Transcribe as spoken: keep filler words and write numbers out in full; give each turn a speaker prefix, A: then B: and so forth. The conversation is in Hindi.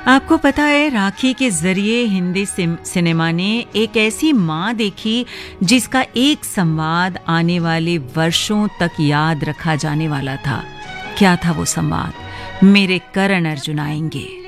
A: आपको पता है, राखी के जरिए हिंदी सिनेमा ने एक ऐसी माँ देखी जिसका एक संवाद आने वाले वर्षों तक याद रखा जाने वाला था। क्या था वो संवाद? मेरे करण अर्जुन आएंगे।